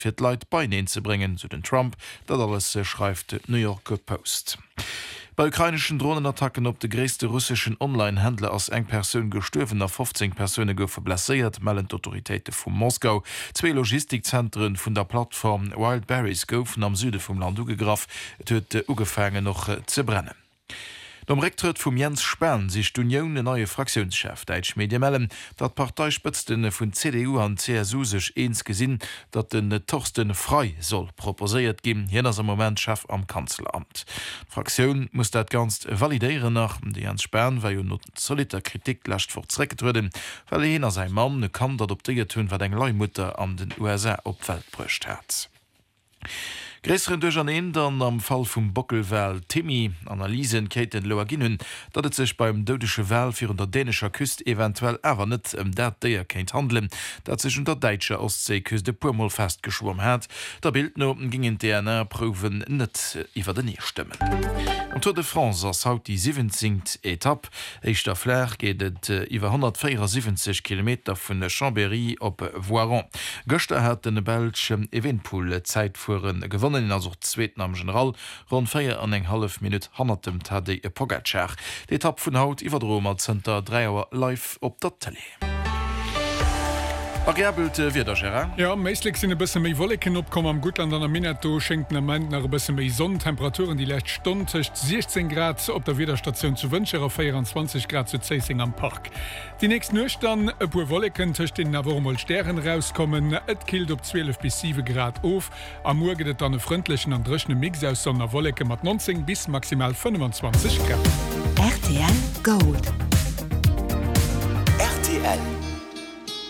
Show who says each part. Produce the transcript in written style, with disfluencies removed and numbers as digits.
Speaker 1: fir Leiit beinein ze bringen zu den Trump, dat alles schreibt New Yorker Post. Bei ukrainischen Drohnenattacken op de gréste russischen Online-Händler ass eng Persoun gestürfen a 15 Persone goufe blessiert, melden d'Autoritéite vum Moskau. 2 Logistikzentren vun der Plattform Wildberries goufen am Süde vum Land ugegraf, et huet Ugefänge noch ze brennen. Dom Rektritt vum Jens Spahn sich d'Union de neue Fraktionschef Deitsch Medien mellen, dat Parteispëtzten vun CDU an CSU sech eens gesinn, dat den Torsten Frei soll proposéiert gin, hinnner am Moment Chef am Kanzleramt. Fraktion muss dat ganz validéieren nach de Jens Spahn, weil not soliter Kritik lächt vorzrecket wurden, weil hinnner sei Mann ne kann dat opdeiert hunn, wat eng Leumutter an den USA opwelt brucht hat. Gräeren Duch an een dann am Fall vum Bockelwal Timmy Analysen Käiten Loaginnen, dat et sech beim deudesche Well fir der dänescher Küst eventuell awer net dat déier kéint handeln, dat sech der Deitscher Ostseeküst de Pumoll festgeschwomm hat. Der Bildnoten gingen DNA-Proen net iwwer den Nierstimmen. Am Tour de France ass haut die 17. Etapp. Eichter Flair gehtt iwwer 174 km vun der Chambéry op Voiron. Göster hat den Belschen Evenpool Zeitfuhren gewonnen. Also zweeten am General rund 4,5 Minuten hannertem Tadej Pogacar. Die Etappe vun Haut iwwerdromer Center 3 Uhr live op der Tele. Variabelte wie der Gerard?
Speaker 2: Ja, meistlich sind ein bisschen mehr Wolken opkommen am Gutland an der Minato, schenkt am Moment nach ein bisschen mehr Sonnentemperaturen, die leicht Stunde zwischen 16 Grad auf der Wetterstation zu Wünschen, auf 24 Grad zu Zeising am Park. Die nächsten Nacht dann ein paar Wolken zwischen den Navormol Sternen rauskommen, es killt auf 12 bis 7 Grad auf. Am Morgen geht dann einen freundlichen und drückenden Mix aus Sonnenwolken mit 19 bis maximal 25 Grad.
Speaker 3: RTL Gold. RTL